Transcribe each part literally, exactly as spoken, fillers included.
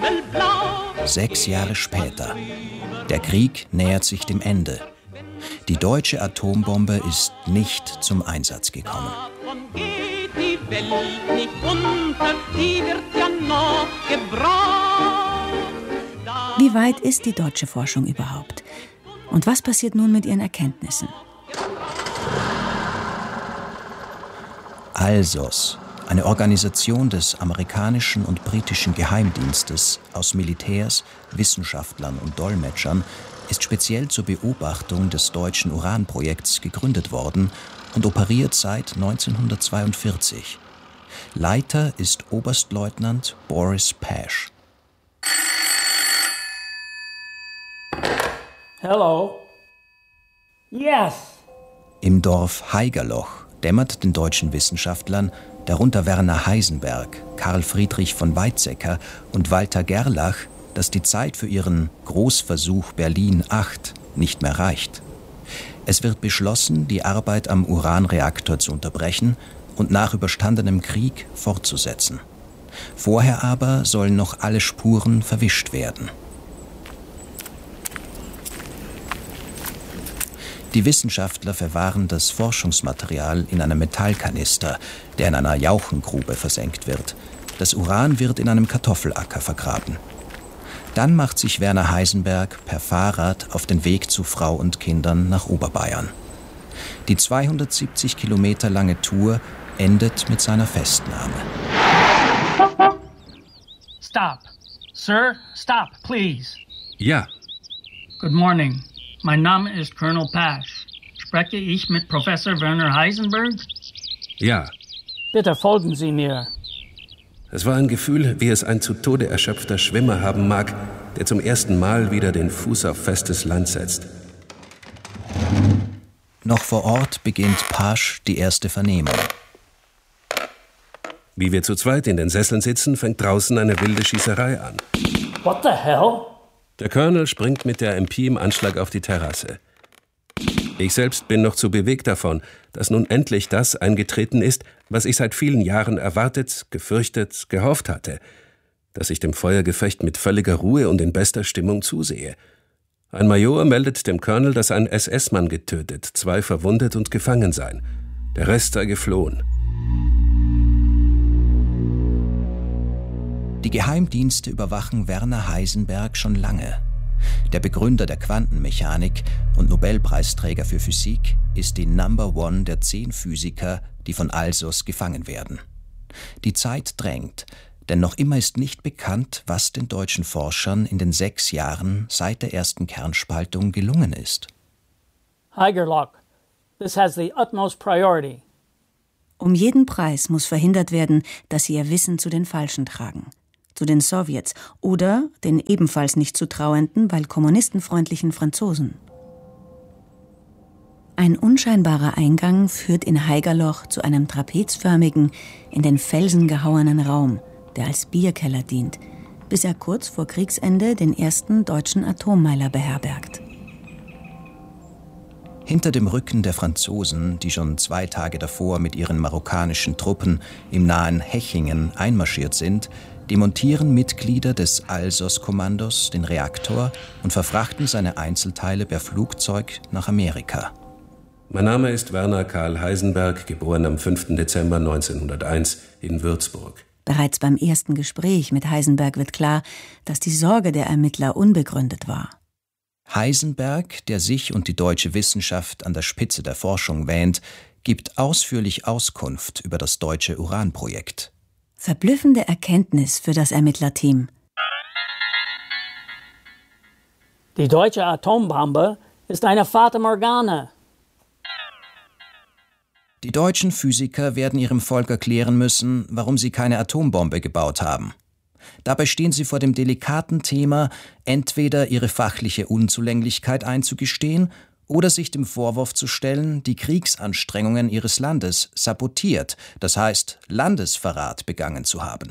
Sechs Jahre später. Der Krieg nähert sich dem Ende. Die deutsche Atombombe ist nicht zum Einsatz gekommen. Die Welt nicht unter, die wird ja noch gebraucht. Wie weit ist die deutsche Forschung überhaupt? Und was passiert nun mit ihren Erkenntnissen? ALSOS, eine Organisation des amerikanischen und britischen Geheimdienstes aus Militärs, Wissenschaftlern und Dolmetschern, ist speziell zur Beobachtung des deutschen Uranprojekts gegründet worden und operiert seit neunzehnhundertzweiundvierzig. Leiter ist Oberstleutnant Boris Pash. Hello. Yes. Im Dorf Haigerloch dämmert den deutschen Wissenschaftlern, darunter Werner Heisenberg, Karl Friedrich von Weizsäcker und Walter Gerlach, dass die Zeit für ihren Großversuch Berlin acht nicht mehr reicht. Es wird beschlossen, die Arbeit am Uranreaktor zu unterbrechen und nach überstandenem Krieg fortzusetzen. Vorher aber sollen noch alle Spuren verwischt werden. Die Wissenschaftler verwahren das Forschungsmaterial in einem Metallkanister, der in einer Jauchengrube versenkt wird. Das Uran wird in einem Kartoffelacker vergraben. Dann macht sich Werner Heisenberg per Fahrrad auf den Weg zu Frau und Kindern nach Oberbayern. Die zweihundertsiebzig Kilometer lange Tour endet mit seiner Festnahme. Stop. Sir, stop, please. Ja. Good morning. Mein Name ist Colonel Pash. Spreche ich mit Professor Werner Heisenberg? Ja. Bitte folgen Sie mir. Es war ein Gefühl, wie es ein zu Tode erschöpfter Schwimmer haben mag, der zum ersten Mal wieder den Fuß auf festes Land setzt. Noch vor Ort beginnt Pash die erste Vernehmung. Wie wir zu zweit in den Sesseln sitzen, fängt draußen eine wilde Schießerei an. What the hell? Der Colonel springt mit der M P im Anschlag auf die Terrasse. Ich selbst bin noch zu bewegt davon, dass nun endlich das eingetreten ist, was ich seit vielen Jahren erwartet, gefürchtet, gehofft hatte, dass ich dem Feuergefecht mit völliger Ruhe und in bester Stimmung zusehe. Ein Major meldet dem Colonel, dass ein S S-Mann getötet, zwei verwundet und gefangen seien. Der Rest sei geflohen. Die Geheimdienste überwachen Werner Heisenberg schon lange. Der Begründer der Quantenmechanik und Nobelpreisträger für Physik ist die Number One der zehn Physiker, die von ALSOS gefangen werden. Die Zeit drängt, denn noch immer ist nicht bekannt, was den deutschen Forschern in den sechs Jahren seit der ersten Kernspaltung gelungen ist. Haigerloch, this has the utmost priority. Um jeden Preis muss verhindert werden, dass sie ihr Wissen zu den Falschen tragen. Zu den Sowjets oder den ebenfalls nicht zu trauenden, weil kommunistenfreundlichen Franzosen. Ein unscheinbarer Eingang führt in Haigerloch zu einem trapezförmigen, in den Felsen gehauenen Raum, der als Bierkeller dient, bis er kurz vor Kriegsende den ersten deutschen Atommeiler beherbergt. Hinter dem Rücken der Franzosen, die schon zwei Tage davor mit ihren marokkanischen Truppen im nahen Hechingen einmarschiert sind, demontieren Mitglieder des ALSOS-Kommandos den Reaktor und verfrachten seine Einzelteile per Flugzeug nach Amerika. Mein Name ist Werner Karl Heisenberg, geboren am fünften Dezember neunzehnhunderteins in Würzburg. Bereits beim ersten Gespräch mit Heisenberg wird klar, dass die Sorge der Ermittler unbegründet war. Heisenberg, der sich und die deutsche Wissenschaft an der Spitze der Forschung wähnt, gibt ausführlich Auskunft über das deutsche Uranprojekt. Verblüffende Erkenntnis für das Ermittlerteam. Die deutsche Atombombe ist eine Fata Morgana. Die deutschen Physiker werden ihrem Volk erklären müssen, warum sie keine Atombombe gebaut haben. Dabei stehen sie vor dem delikaten Thema, entweder ihre fachliche Unzulänglichkeit einzugestehen oder sich dem Vorwurf zu stellen, die Kriegsanstrengungen ihres Landes sabotiert, das heißt Landesverrat begangen zu haben.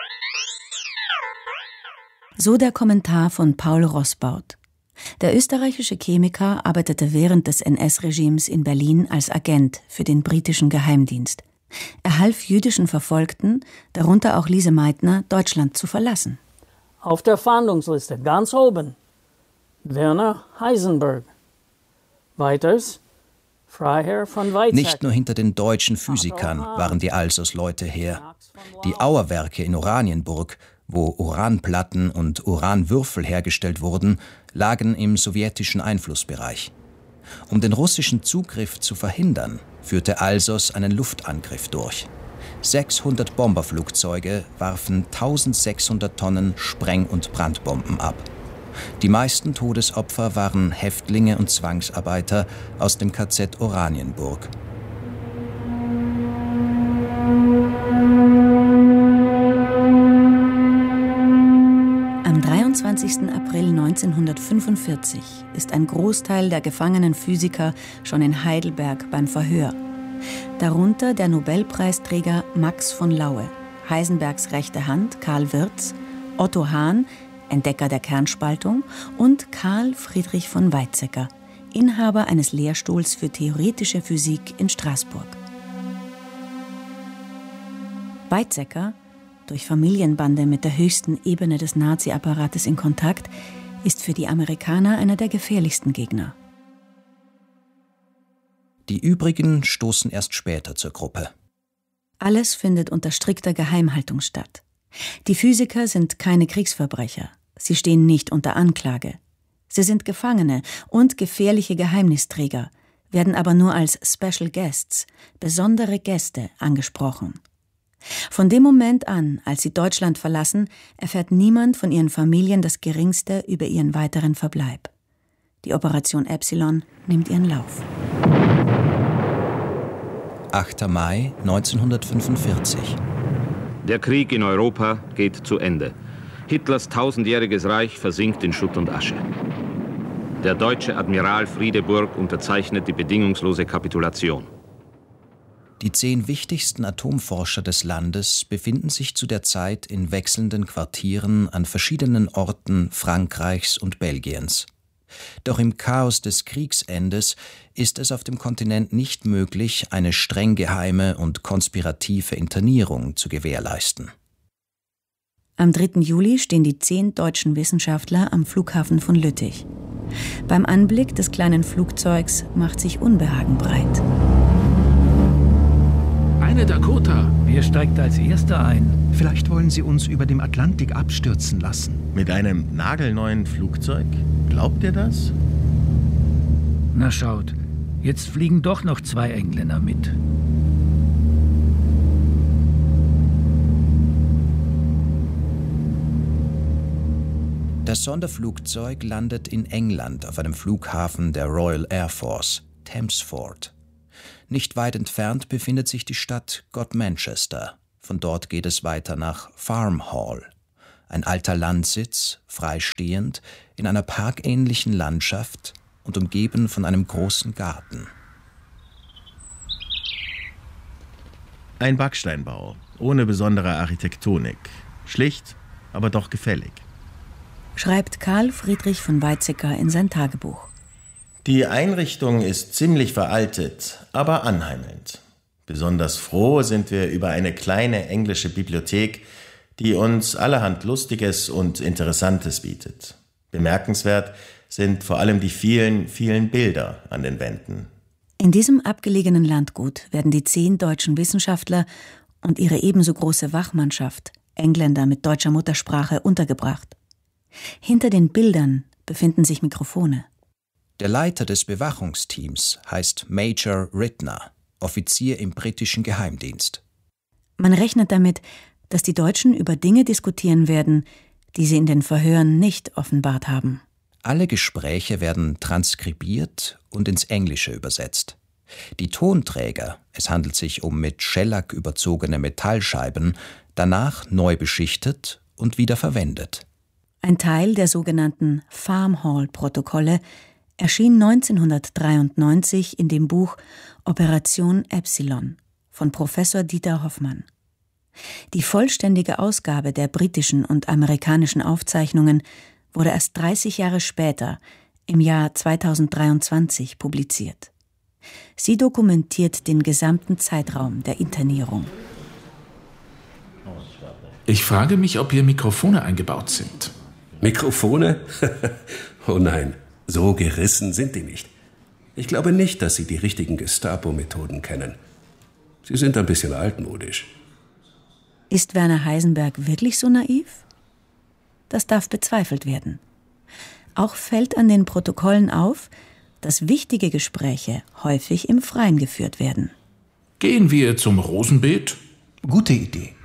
So der Kommentar von Paul Roßbaut. Der österreichische Chemiker arbeitete während des N S-Regimes in Berlin als Agent für den britischen Geheimdienst. Er half jüdischen Verfolgten, darunter auch Lise Meitner, Deutschland zu verlassen. Auf der Fahndungsliste ganz oben Werner Heisenberg. Weiters Freiherr von Weizsäcker. Nicht nur hinter den deutschen Physikern waren die Alsos-Leute her. Die Auerwerke in Oranienburg, wo Uranplatten und Uranwürfel hergestellt wurden, lagen im sowjetischen Einflussbereich. Um den russischen Zugriff zu verhindern, führte Alsos einen Luftangriff durch. sechshundert Bomberflugzeuge warfen eintausendsechshundert Tonnen Spreng- und Brandbomben ab. Die meisten Todesopfer waren Häftlinge und Zwangsarbeiter aus dem K Z Oranienburg. Am dreiundzwanzigsten April neunzehnhundertfünfundvierzig ist ein Großteil der gefangenen Physiker schon in Heidelberg beim Verhör. Darunter der Nobelpreisträger Max von Laue, Heisenbergs rechte Hand Karl Wirz, Otto Hahn, Entdecker der Kernspaltung, und Carl Friedrich von Weizsäcker, Inhaber eines Lehrstuhls für theoretische Physik in Straßburg. Weizsäcker, durch Familienbande mit der höchsten Ebene des Nazi-Apparates in Kontakt, ist für die Amerikaner einer der gefährlichsten Gegner. Die übrigen stoßen erst später zur Gruppe. Alles findet unter strikter Geheimhaltung statt. Die Physiker sind keine Kriegsverbrecher. Sie stehen nicht unter Anklage. Sie sind Gefangene und gefährliche Geheimnisträger, werden aber nur als Special Guests, besondere Gäste, angesprochen. Von dem Moment an, als sie Deutschland verlassen, erfährt niemand von ihren Familien das Geringste über ihren weiteren Verbleib. Die Operation Epsilon nimmt ihren Lauf. achter Mai neunzehnhundertfünfundvierzig. Der Krieg in Europa geht zu Ende. Hitlers tausendjähriges Reich versinkt in Schutt und Asche. Der deutsche Admiral Friedeburg unterzeichnet die bedingungslose Kapitulation. Die zehn wichtigsten Atomforscher des Landes befinden sich zu der Zeit in wechselnden Quartieren an verschiedenen Orten Frankreichs und Belgiens. Doch im Chaos des Kriegsendes ist es auf dem Kontinent nicht möglich, eine streng geheime und konspirative Internierung zu gewährleisten. Am dritten Juli stehen die zehn deutschen Wissenschaftler am Flughafen von Lüttich. Beim Anblick des kleinen Flugzeugs macht sich Unbehagen breit. Eine Dakota. Wer steigt als Erster ein? Vielleicht wollen sie uns über dem Atlantik abstürzen lassen. Mit einem nagelneuen Flugzeug? Glaubt ihr das? Na schaut, jetzt fliegen doch noch zwei Engländer mit. Das Sonderflugzeug landet in England auf einem Flughafen der Royal Air Force, Thamesford. Nicht weit entfernt befindet sich die Stadt Godmanchester. Von dort geht es weiter nach Farm Hall. Ein alter Landsitz, freistehend, in einer parkähnlichen Landschaft und umgeben von einem großen Garten. Ein Backsteinbau, ohne besondere Architektonik. Schlicht, aber doch gefällig. Schreibt Carl Friedrich von Weizsäcker in sein Tagebuch. Die Einrichtung ist ziemlich veraltet, aber anheimelnd. Besonders froh sind wir über eine kleine englische Bibliothek, die uns allerhand Lustiges und Interessantes bietet. Bemerkenswert sind vor allem die vielen, vielen Bilder an den Wänden. In diesem abgelegenen Landgut werden die zehn deutschen Wissenschaftler und ihre ebenso große Wachmannschaft, Engländer mit deutscher Muttersprache, untergebracht. Hinter den Bildern befinden sich Mikrofone. Der Leiter des Bewachungsteams heißt Major Ridner, Offizier im britischen Geheimdienst. Man rechnet damit, dass die Deutschen über Dinge diskutieren werden, die sie in den Verhören nicht offenbart haben. Alle Gespräche werden transkribiert und ins Englische übersetzt. Die Tonträger, es handelt sich um mit Schellack überzogene Metallscheiben, danach neu beschichtet und wieder verwendet. Ein Teil der sogenannten Farm Hall-Protokolle erschien neunzehnhundertdreiundneunzig in dem Buch Operation Epsilon von Professor Dieter Hoffmann. Die vollständige Ausgabe der britischen und amerikanischen Aufzeichnungen wurde erst dreißig Jahre später, im Jahr zweitausenddreiundzwanzig, publiziert. Sie dokumentiert den gesamten Zeitraum der Internierung. Ich frage mich, ob hier Mikrofone eingebaut sind. Mikrofone? Oh nein, so gerissen sind die nicht. Ich glaube nicht, dass sie die richtigen Gestapo-Methoden kennen. Sie sind ein bisschen altmodisch. Ist Werner Heisenberg wirklich so naiv? Das darf bezweifelt werden. Auch fällt an den Protokollen auf, dass wichtige Gespräche häufig im Freien geführt werden. Gehen wir zum Rosenbeet? Gute Idee.